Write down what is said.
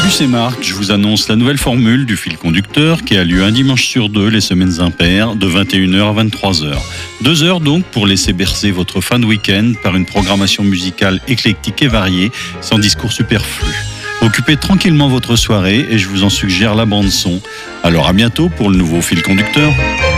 Salut, c'est Marc. Je vous annonce la nouvelle formule du fil conducteur qui a lieu un dimanche sur deux les semaines impaires de 21h à 23h. 2 heures donc pour laisser bercer votre fin de week-end par une programmation musicale éclectique et variée sans discours superflu. Occupez tranquillement votre soirée et je vous en suggère la bande son. Alors à bientôt pour le nouveau fil conducteur.